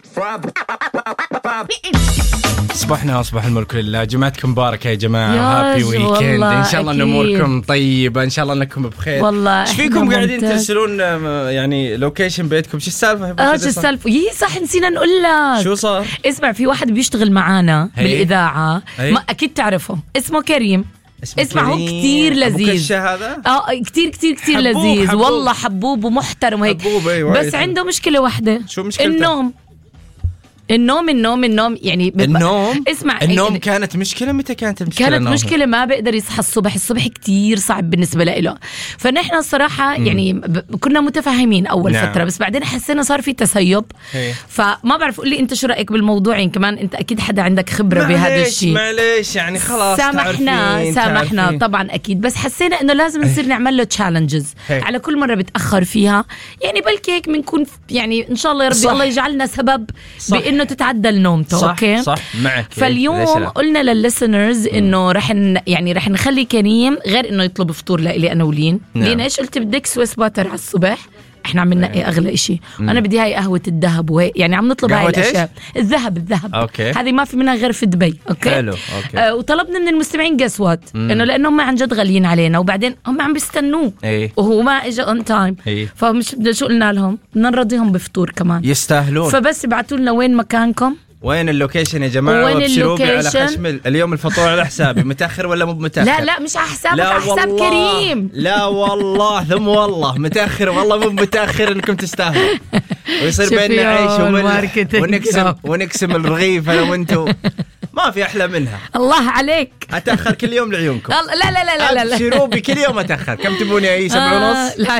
صبحنا وصبح الملك لله. جمعتكم مباركة يا جماعة. هابي ويكند إن شاء الله. أن أموركم طيبة إن شاء الله، أنكم بخير. والله إيش فيكم قاعدين ترسلون يعني لوكيشن بيتكم؟ شو السالفة؟ شو السالفة؟ صح نسينا نقول لك. شو صار؟ اسمع، في واحد بيشتغل معانا بالإذاعة، ما أكيد تعرفه، اسمه كريم. اسمع، هو كتير لذيذ. هذا كتير كتير كتير لذيذ. حبوب. والله حبوب ومحترم وهيك. بس عنده مشكلة واحدة. شو مشكلته؟ النوم يعني اسمع، النوم كانت مشكلة. متى كانت المشكلة؟ كانت مشكلة ما بقدر يصحى الصبح كتير صعب بالنسبة له. فنحن الصراحة يعني كنا متفاهمين أول فترة، بس بعدين حسينا صار في تسيب. فما بعرف، قولي أنت شو رأيك بالموضوع؟ يعني كمان أنت أكيد حدا عندك خبرة بهذا الشيء. معليش يعني خلاص سامحنا طبعا أكيد، بس حسينا إنه لازم نصير نعمل له تشالنجز على كل مرة بتأخر فيها. يعني بلكي هيك بنكون يعني إن شاء الله يا ربي الله يجعلنا سبب إنه تتعدل نومته. صح أوكي؟ صح معك. فاليوم قلنا للليسنرز إنه رح نخلي كريم غير إنه يطلب فطور لإلي أنا ولين. لين إيش قلت بدك سويس باتر على الصبح، إحنا عم ننقي أغلى إشي. أنا بدي هاي قهوة الذهب وهيك، يعني عم نطلب هاي الأشياء. الذهب أوكي. هذه ما في منها غير في دبي. أوكي حلو. أوكي. وطلبنا من المستمعين قسوات إنه لأنهم عن جد غاليين علينا، وبعدين هم عم بيستنوه وهو ما إجا أون تايم. فمش شو قلنا لهم؟ بدنا نرضيهم بفطور كمان، يستاهلون. فبس ابعتوا لنا وين مكانكم، وين اللوكيشن يا جماعة، وابشروا بي على خشم. اليوم الفطور على حسابي. متأخر ولا مو متأخر؟ لا مش على حسابك، على حساب كريم. لا والله ثم والله متأخر، والله مو متأخر، انكم تستاهلوا. ويصير بيننا عيش وملح ونقسم الرغيف انا وانتو. ما في احلى منها. الله عليك. اتأخر كل يوم لعيونكم. لا ابشروا بي كل يوم اتأخر. كم تبوني اي 7:30؟ لا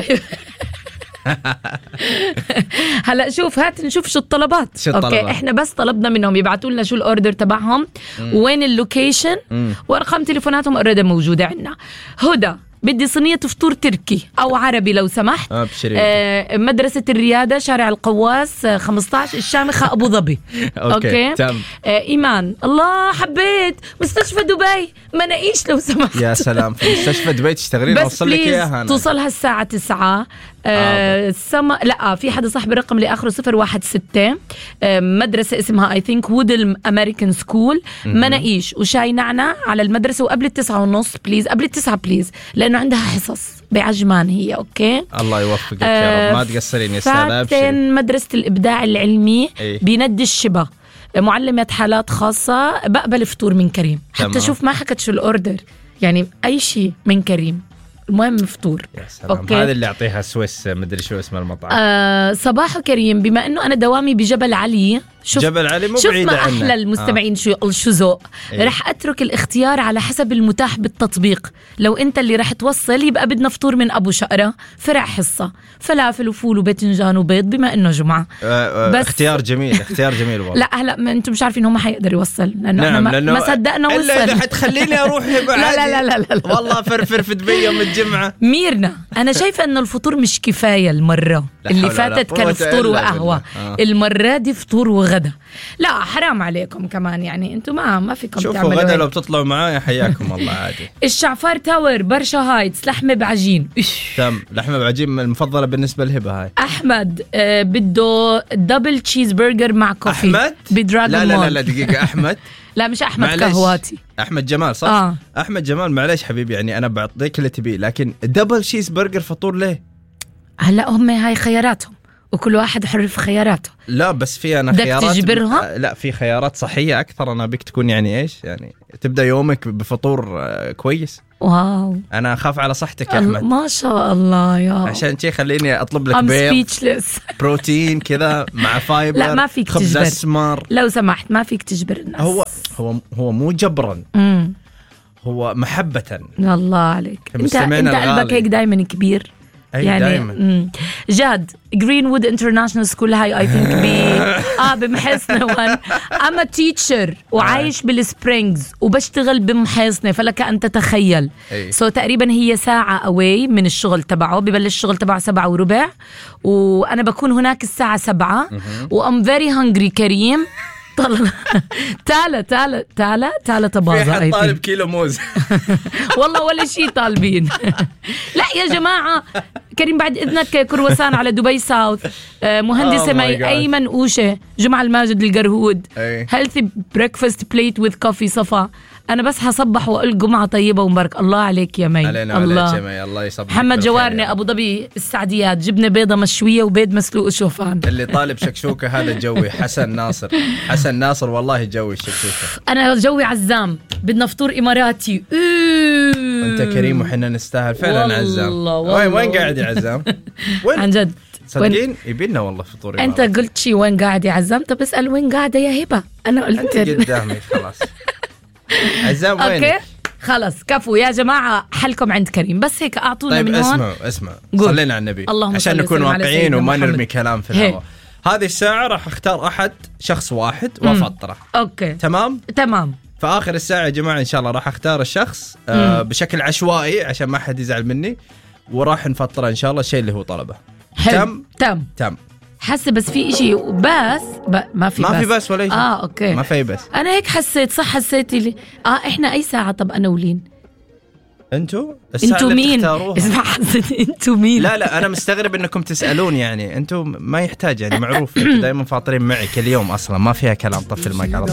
هلا شوف، هات نشوف شو الطلبات. اوكي، احنا بس طلبنا منهم يبعتوا لنا شو الاوردر تبعهم وين اللوكيشن وارقام تليفوناتهم اوريدي موجوده عندنا. هدى، بدي صينية فطور تركي أو عربي لو سمحت. مدرسة الريادة، شارع القواس 15، الشامخة أبو ظبي. أوكي. إيمان، الله حبيت مستشفى دبي مناقيش لو سمحت. يا سلام، في مستشفى دبي تشتغلين؟ أوصل لك إياها. توصلها الساعة 9. لا، في حدا صاحب الرقم اللي آخره 016. مدرسة اسمها I think وودل أمريكان سكول. مناقيش وشاي نعناع على المدرسة، وقبل 9:30 بليز، قبل 9 بليز، لأنه عندها حصص بعجمان هي. أوكي، الله يوفقك يا رب، ما تقصرين يا سلام. فاتن مدرسة الإبداع العلمي بيند الشبه، معلمة حالات خاصة. بقبل فطور من كريم. حتى شوف ما حكت شو الأوردر، يعني أي شيء من كريم، المهم فطور. يا سلام. هذا اللي أعطيها سويس، مدري شو اسم المطعم. صباح كريم، بما أنه أنا دوامي بجبل علي. جبل علي مو بعيد عنا. شوف ما أحلى المستمعين شو ذوق. رح أترك الاختيار على حسب المتاح بالتطبيق. لو أنت اللي رح توصل، يبقى بدنا فطور من أبو شقرة، فرع حصة، فلافل وفول وباذنجان وبيض، بما أنه جمعة. بس اختيار جميل والله. لا هلا أنتم مش عارفين هم حيقدر يوصل، لأنه ما صدقنا وصل. إلا إذا حتخليني أروح. لا والله فرفر في دبي يوم الجمعة. ميرنا، أنا شايفة أنه الفطور مش كفاية. المرة اللي فاتت كان فطور وقهوة، المرة دي فطور وغدا. لا حرام عليكم كمان، يعني انتم ما فيكم تعملوا. شوفوا غدا لو بتطلعوا معايا حياكم الله عادي. الشعفار تاور برشا هايتس، لحمة بعجين. تم، لحمة بعجين المفضلة بالنسبة لهبة هاي. أحمد بده دبل تشيز برجر مع كوفي. أحمد بدراجون مول. لا دقيقة. أحمد لا مش أحمد كهواتي، أحمد جمال صح؟ أحمد جمال، معليش حبيبي، يعني أنا بعطيك اللي تبيه، لكن دبل تشيز برجر فطور ليه؟ هلا هم هاي خياراتهم وكل واحد حر في خياراته. لا بس في أنا خيارات تجبرها؟ لا، في خيارات صحية أكثر. أنا بك تكون يعني إيش، يعني تبدأ يومك بفطور كويس. واو، أنا أخاف على صحتك يا أحمد. ما شاء الله يا عشان شي خليني أطلب لك بيض بروتين كذا مع فايبر. لا ما فيك خبز تجبر أسمر لو سمحت، ما فيك تجبر الناس. هو مو جبرا، هو محبة. الله عليك، انت قلبك هيك دايما كبير يعني. جاد جرينوود انترناشونال سكول، هاي اي ثينك بمحسنة وان. اما تيتشر وعايش بالسبرينجز وبشتغل بمحسنة، فلك ان تتخيل. تقريبا هي ساعة اوي من الشغل تبعه، ببلش الشغل تبعه 7:15 وانا بكون هناك الساعة 7 وام فيري هنجري. كريم تعال طبازة. في طالب كيلو موز. والله ولا شيء طالبين. لا يا جماعة، كريم بعد إذنك كرواسان على دبي ساوث. مهندسة مي أيمن أوشة. جمعة الماجد القرهود. healthy breakfast plate with coffee. صفا أنا بس هصبح وأقول جمعة طيبة ومبارك. الله عليك يا مي. علينا الله. الله يصبح. محمد جوارنا أبو ظبي السعديات. جبنة بيضة مشوية وبيض مسلوق وشوفان. اللي طالب شكشوكة هذا جوي. حسن ناصر والله جوي الشكشوكة. أنا جوي عزام. بدنا فطور إماراتي. أنت كريم وحنا نستاهل فعلا عزام. وين قاعد يا عزام؟ عن جد صدقين يبينا والله فطور إماراتي. أنت قلت شي وين قاعد يا عزام؟ طب اسأل وين قاعدة يا هبة. أنا قلت أنت قدامي خلاص. عزام وين؟ أوكي خلاص كفو يا جماعة. حلكم عند كريم بس هيك أعطونا طيب من هون. اسمع صلينا على النبي عشان نكون واقعيين وما نرمي كلام في الهواء. هذه الساعة راح اختار شخص واحد وافطره. اوكي تمام في آخر الساعة يا جماعة إن شاء الله راح اختار الشخص بشكل عشوائي عشان ما حد يزعل مني، وراح نفطره إن شاء الله الشيء اللي هو طلبه. تم حاسه بس في إشي بس ما في بس ولا شيء. اوكي ما في بس. انا هيك حسيت حسيتي لي احنا اي ساعه؟ طب انا ولين انتوا مين؟ اسمع حسيت انتوا مين؟ لا انا مستغرب انكم تسالون يعني. انتوا ما يحتاج يعني معروف. انتوا دائما فاطرين معي كل يوم اصلا ما فيها كلام. طفل المايك على